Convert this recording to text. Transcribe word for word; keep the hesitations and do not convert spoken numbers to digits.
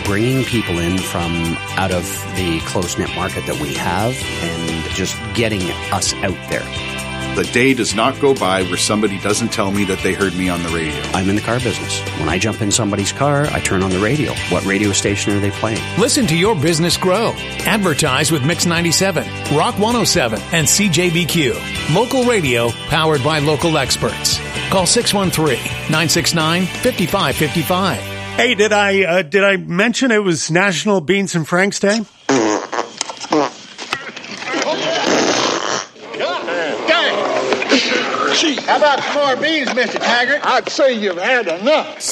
bringing people in from out of the close-knit market that we have and just getting us out there. The day does not go by where somebody doesn't tell me that they heard me on the radio. I'm in the car business. When I jump in somebody's car, I turn on the radio. What radio station are they playing? Listen to your business grow. Advertise with Mix ninety-seven, Rock one oh seven, and C J B Q. Local radio powered by local experts. Call six one three, nine six nine, five five five five. Hey, did I uh, did I mention it was National Beans and Franks Day? How about some more beans, Mister Taggart? I'd say you've had enough.